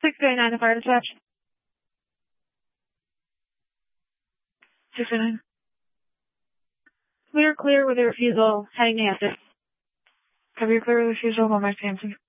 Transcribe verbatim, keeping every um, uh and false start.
six oh nine, the fire dispatch. six oh nine. We are clear with the refusal, heading to Hampton. Have you clear with the refusal on my fancy?